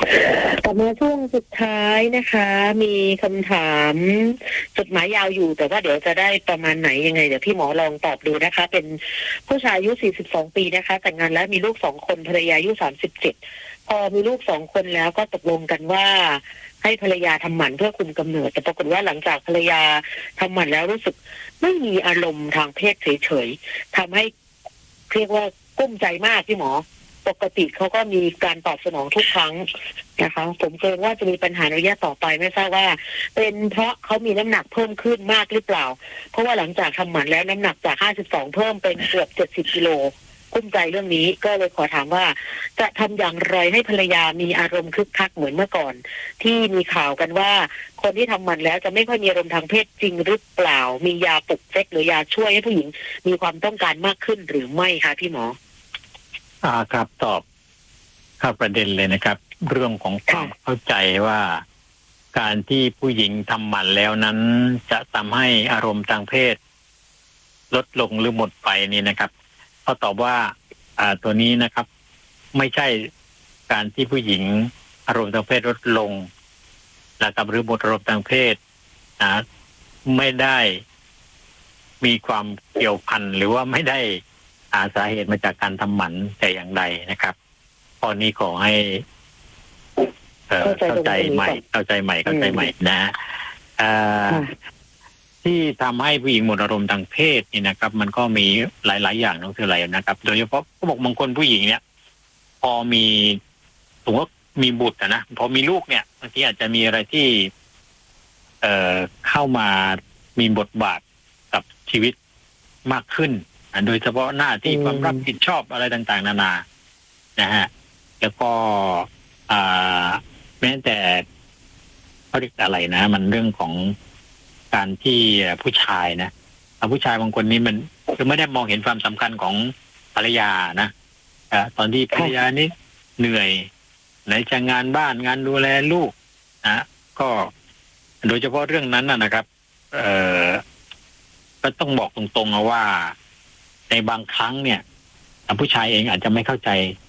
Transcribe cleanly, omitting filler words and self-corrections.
ต่อมาช่วงสุดท้ายนะคะ มีคำถามจดหมายยาวอยู่แต่ว่าเดี๋ยวจะได้ประมาณไหนยังไงเดี๋ยวพี่หมอลองตอบดูนะคะ เป็นผู้ชายอายุ42ปีนะคะแต่งงานแล้วมีลูก2คนภรรยาอายุ37พอมีลูก2คนแล้วก็ตกลงกันว่าให้ภรรยาทำหมันเพื่อคุมกำเนิดแต่ปรากฏว่าหลังจากภรรยาทำหมันแล้วรู้สึกไม่มีอารมณ์ทางเพศเฉยๆทำให้เรียกว่ากุ้มใจมากพี่หมอปกติเขาก็มีการตอบสนองทุกครั้งนะคะผมเกรงว่าจะมีปัญหาในระยะต่อไปไม่ทราบว่าเป็นเพราะเขามีน้ำหนักเพิ่มขึ้นมากหรือเปล่าเพราะว่าหลังจากทำหมันแล้วน้ำหนักจาก52เพิ่มเป็นเกือบ70กิโลกุ้มใจเรื่องนี้ก็เลยขอถามว่าจะทำอย่างไรให้ภรรยามีอารมณ์คึกคักเหมือนเมื่อก่อนที่มีข่าวกันว่าคนที่ทำหมันแล้วจะไม่ค่อยมีอารมณ์ทางเพศจริงหรือเปล่ามียาปลุกเซ็กหรือยาช่วยให้ผู้หญิงมีความต้องการมากขึ้นหรือไม่คะพี่หมอครับตอบเข้าประเด็นเลยนะครับเรื่องของความเข้าใจว่าการที่ผู้หญิงทำหมันแล้วนั้นจะทำให้อารมณ์ทางเพศลดลงหรือหมดไปนี่นะครับเขาตอบว่าตัวนี้นะครับไม่ใช่การที่ผู้หญิงอารมณ์ทางเพศลดลงนะครับหรือหมดอารมณ์ทางเพศไม่ได้มีความเกี่ยวพันหรือว่าไม่ได้สาเหตุมาจากการทำหมันแต่อย่างใดนะครับข้อนี้ขอให้เข้าใจใหม่นะที่ทำให้ผู้หญิงหมดอารมณ์ทางเพศนี่นะครับมันก็มีหลายๆอย่างนั่นคืออะไรนะครับโดยเฉพาะเขาบอกบางคนผู้หญิงเนี่ยพอมีสมมติว่ามีบุตรนะพอมีลูกเนี่ยบางทีอาจจะมีอะไรที่เข้ามามีบทบาทกับชีวิตมากขึ้นโดยเฉพาะหน้าที่ความรับผิดชอบอะไรต่างๆนานานะฮะแล้วก็แม้แต่เขาเรียกอะไรนะมันเรื่องของการที่ผู้ชายนะผู้ชายบางคนนี้มันคือไม่ได้มองเห็นความสำคัญของภรรยานะตอนที่ภรรยานี้เหนื่อยไหนจะงานบ้านงานดูแลลูกนะก็โดยเฉพาะเรื่องนั้นนะครับก็ต้องบอกตรงๆว่าในบางครั้งเนี่ยผู้ชายเองอาจจะไม่เข้าใจ